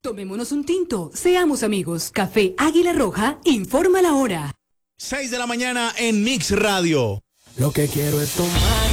Tomémonos un tinto, seamos amigos. Café Águila Roja, informa la hora. 6 de la mañana en Mix Radio. Lo que quiero es tomar